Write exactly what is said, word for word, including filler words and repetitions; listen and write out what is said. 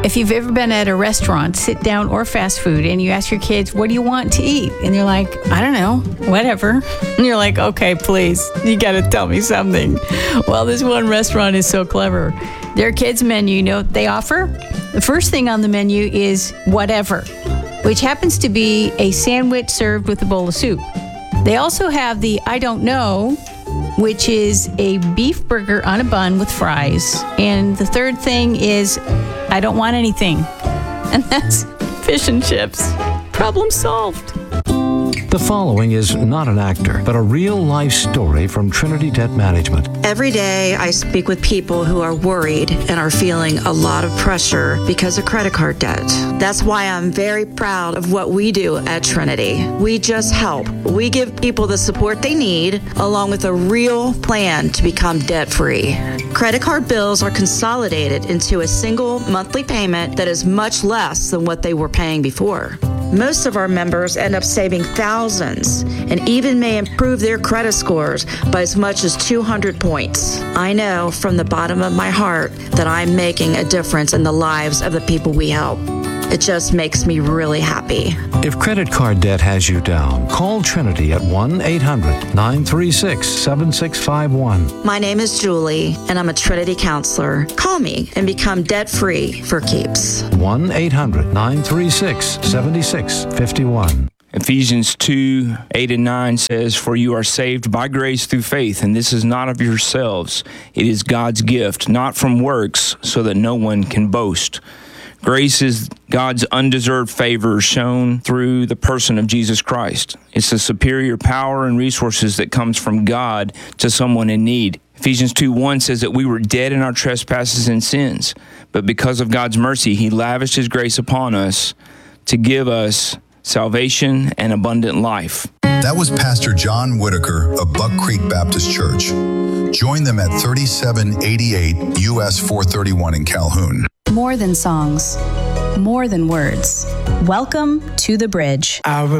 If you've ever been at a restaurant, sit down or fast food, and you ask your kids, what do you want to eat? And they're like, I don't know, whatever. And you're like, okay, please, you got to tell me something. Well, this one restaurant is so clever. Their kids' menu, you know what they offer? The first thing on the menu is whatever, which happens to be a sandwich served with a bowl of soup. They also have the I don't know, which is a beef burger on a bun with fries. And the third thing is, I don't want anything. And that's fish and chips. Problem solved. The following is not an actor, but a real-life story from Trinity Debt Management. Every day I speak with people who are worried and are feeling a lot of pressure because of credit card debt. That's why I'm very proud of what we do at Trinity. We just help. We give people the support they need, along with a real plan to become debt-free. Credit card bills are consolidated into a single monthly payment that is much less than what they were paying before. Most of our members end up saving thousands and even may improve their credit scores by as much as two hundred points. I know from the bottom of my heart that I'm making a difference in the lives of the people we help. It just makes me really happy. If credit card debt has you down, call Trinity at one eight hundred nine three six seven six five one. My name is Julie, and I'm a Trinity counselor. Call me and become debt-free for keeps. one eight hundred nine three six seven six five one. Ephesians two, eight and nine says, For you are saved by grace through faith, and this is not of yourselves. It is God's gift, not from works, so that no one can boast. Grace is God's undeserved favor shown through the person of Jesus Christ. It's the superior power and resources that comes from God to someone in need. Ephesians two one says that we were dead in our trespasses and sins, but because of God's mercy, he lavished his grace upon us to give us salvation and abundant life. That was Pastor John Whitaker of Buck Creek Baptist Church. Join them at thirty-seven eighty-eight U S four thirty-one in Calhoun. More than songs, more than words. Welcome to The Bridge. I